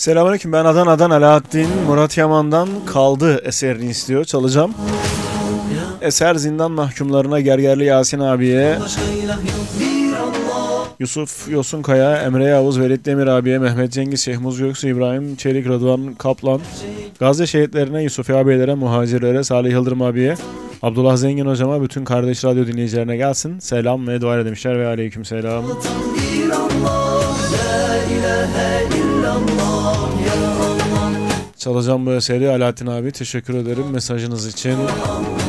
Selamünaleyküm, ben Adana'dan Alaaddin. Murat Yaman'dan Kaldı eserini istiyor. Çalacağım. Eser zindan mahkumlarına Gergerli Yasin abiye, Yusuf Yosunkaya, Emre Yavuz, Velit Demir abiye, Mehmet Cengiz, Şehmuz Göksu, İbrahim Çelik, Rıdvan Kaplan, Gazze şehitlerine, Yusufi abilere, muhacirlere, Salih Yıldırım abiye, Abdullah Zengin hocama, bütün kardeş radyo dinleyicilerine gelsin. Selam ve dua demişler ve aleyküm selam. Çalacağım bu eseri Alaaddin abi. Teşekkür ederim mesajınız için.